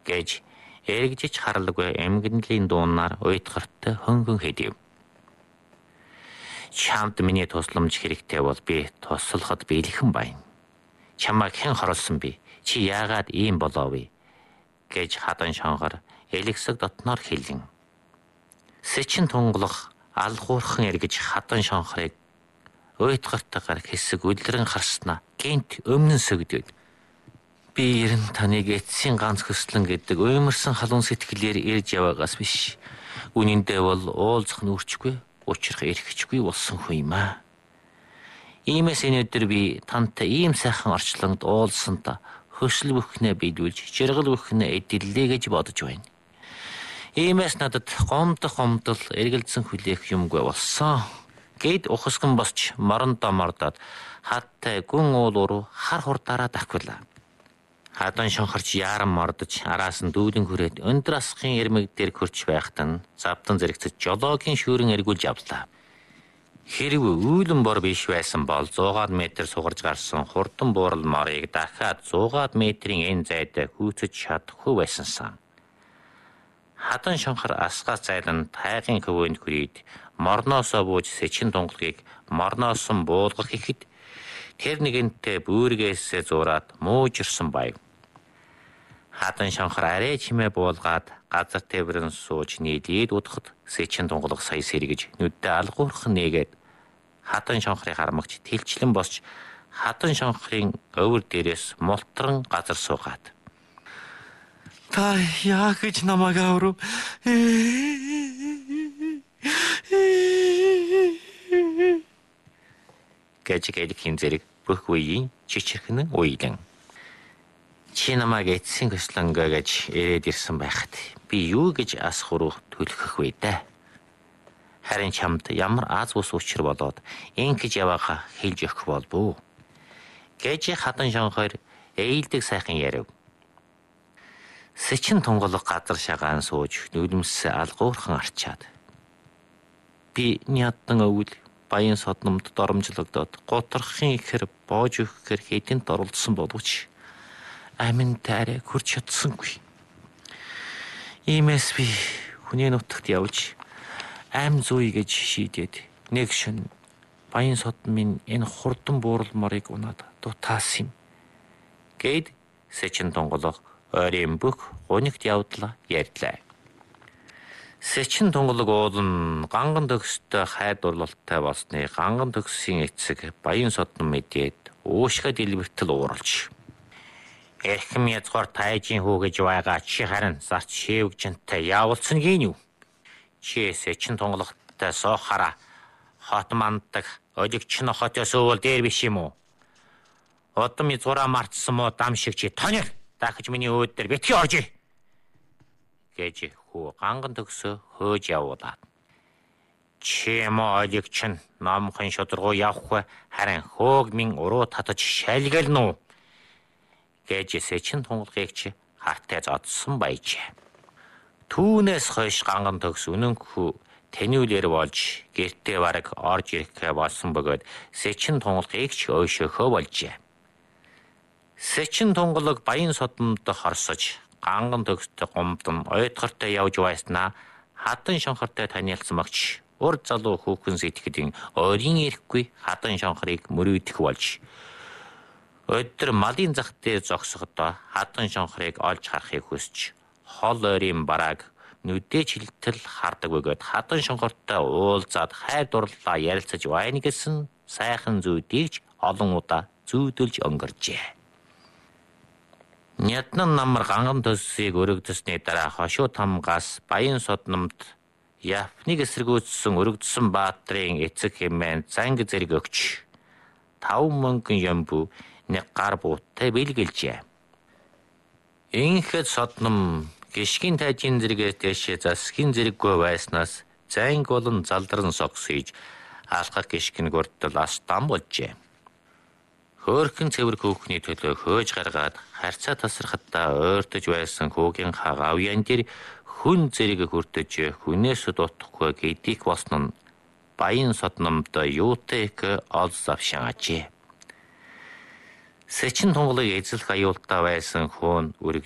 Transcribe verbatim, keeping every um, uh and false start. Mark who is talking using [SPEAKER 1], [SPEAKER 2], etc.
[SPEAKER 1] гэж эргэж харалгүй эмгэнлийн дуунаар уйтгартай хөнгөн хэдив. Чамд миний тусламж хэрэгтэй бол би туслахад бэлхэн байна. Чамайг хэн хоруулсан бэ? Чи яагаад ийм болов вэ? Гэж хадан шонгор элэгсэг дотноор хэлэн. Сэчин тунгалах алгуурхан эргэж хадан шонхорыг уйтгартайгаар хэсэг үлрэн харснаа гинт өмнө сөгдөд. Би ер нь таныг эцсийн ганц хөслөн гэдэг уймарсан халуун сэтгэлээр ирж яваагаас биш. Үнэн дээр бол уулзах нь үрчгүй, учрах эрхчгүй болсон хүн юм аа. Иймээс энэ өдөр би тантай ийм сайхан орчлонд уулзсанта хөсөл бүхнээ биелүүлж, жиргал бүхнээ эдэллээ гэж бодож байна. Иймээс надад гомдох гомдол эргэлзэн хүлээх юмгүй болсон. Гэд ухасган босч морондоо мордоод хаттай гүн уулуу хар хурдаараа давхилаа. Хадан шонхорч яаран мордож араас нь дүүлэн хүрээд өндөр асхын эрмэг дээр хөрч байхад нь завдан зэрэгцэж жолоогийн шүүрэн эргүүлж авлаа. Хэрв үүлэн бор биш байсан бол зуугаад метр сугарж гарсан хурдан буурал морыг дахиад зуугаад метрийн энэ зайд хүүцэж чадахгүй байсан сан. Хадан шонхор асгаас зайлан тайгын хөвөөнд хүрээд морноосоо бууж сэчин тунгалгийг морноос нь буулгах ихэд тэр нэгэнтээ бүүргээсээ зураад муужирсан байв. Хадан шонхор арай чимээ буулгаад газар тээврэн сууж нийлээд удахад сэчин тунгалаг сая сэргэж нүддээ алгуурхан нээгээд хадан шонхорыг хармагч тэлчлэн босч хадан шонхорын өвөр дээрээс мултран газар суугаад. Та яа гэж намайг аврав? Гэж гэлхийн зэрэг бүх үеийн чичирхэн уйлан. Чи намайг эцсийн хөслөнгө гэж ирээд ирсэн байхад би юу гэж ас хуруу төлөхөх вэ дээ? Харин чамд ямар аз бус учир болоод ингэж яваага хэлж өгөх болов уу? Гэж хадан шонхоор ээлдэг сайхан ярив. Сэчин тунгалаг газар шагаан сууж нүлэмсээ алгуурхан арчаад. Би нятан өвөл баян содномд доромжлогдоод готорхын ихэр боож өгөхөр хэдэнд оролцсон боловч амин таарэ хүрч чадсангүй. Иймээс би хүний нутагт явж ам зүй гэж шийдээд нэг шөнө баян содн минь энэ хурдан буурал морыг унаад дутаас юм. Гэд сэчин тунгалаг ойрын бүх гунигт явдлаа ярьлаа. Сэчин тунгалаг уулан ганган төгстэй хай дурлалтай болсны ганган төгсийн эцэг баян содн мэдээд уушгад илбэртэл ууралж. Эрхэм язгаар тайжийн хүү гэж байгаа чи харин зарч шивгжинтэй явуулсан гин юу? Чи сэчин тунгалагтай суухаараа хот манддаг олигч нохотоос өвөл дээр биш юм уу? Одом язгаараа марцсан мó дам шиг чи тонёр дахиж миний өөд дээр битгий орж ий. Гэж хүү ганган төгсөө хөөж явуулаад. Чи мó олигч нь номхон шударгуу явах харин хөөг минь уруу татаж шалгална уу? Гэж сэчин тунгалгийг чи хартаа зодсон байжээ. Түүнээс хойш ганган төгс үнэнхүү танилэр болж гэртээ бараг орж ирэхээ болсон бөгөөд сэчин тунгалгийг ч ойшөөхөө болжээ. Сэчин тунгалаг баян содмод хорсож ганган төгстэй гомдон ойтгортой явж байснаа хадан шонхортой танилцсан багч ур залуу хүүхэн сэтгэлийн ойрын ирэхгүй хадан шонхорыг мөрөөдөх болж өдөр малын зах дээр зогсохдоо хадан шонхорыг олж харахыг хүсч хол ойрын барааг нүдээ чилтэл хардаг бөгөөд хадан шонхортой уулзаад хайр дурлалаа ярилцаж байна гэсэн сайхан зүйдийг олон удаа зүйдүүлж өнгөржээ. Нятнан намар ганган төссийг өргөдөсний дараа хошуу тамгаас баян содномд япныг эсэргүүцсэн өргөдсөн баатрын эцэг хэмээн занг зэрэг өгч тав мөнгөн ямбу нэг гар бууттай бэлгэлжээ. Инхэд содном гიშгэн тайжийн зэрэгээс дэшээ засгийн зэрэггүй байснаас занг болон залдран согсож алхах гიშгэн гуртал астан болжээ. Хөөрхөн цэвэр хүүхний төлөө хөөж гаргаад харьцаа тасрахтаа ойртож байсан хүүгийн хагавьян дээр хүн зэрэг хүртэж хүнээс дутхгүй гэдгийг болсон нь баян содномд юутай их олз авшаажээ. Сэчин тунгалыг эзлэх аюултай байсан хүн